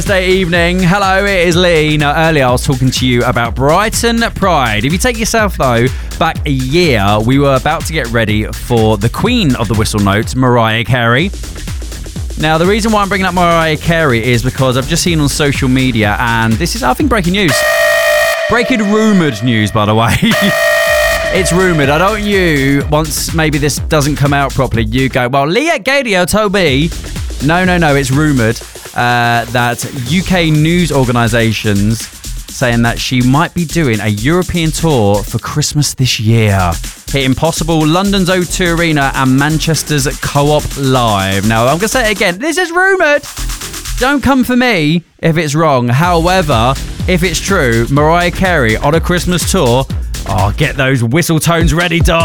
Thursday evening. Hello, it is Lee. Now, earlier I was talking to you about Brighton Pride. If you take yourself, though, back a year, we were about to get ready for the Queen of the Whistle Notes, Mariah Carey. Now, the reason why I'm bringing up Mariah Carey is because I've just seen on social media, and this is, I think, breaking news. Breaking rumoured news, by the way. It's rumoured. I don't want you, once maybe this doesn't come out properly, you go, well, Leah Gadio told me. No, it's rumoured that UK news organisations saying that she might be doing a European tour for Christmas this year, hitting possible London's O2 Arena and Manchester's Co-op Live. Now, I'm going to say it again. This is rumoured. Don't come for me if it's wrong. However, if it's true, Mariah Carey on a Christmas tour, get those whistle tones ready, Dom.